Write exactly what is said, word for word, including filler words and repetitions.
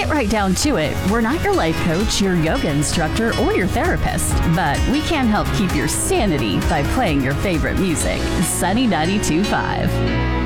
get right down to it, we're not your life coach, your yoga instructor, or your therapist, but we can help keep your sanity by playing your favorite music. Sunny ninety-two point five.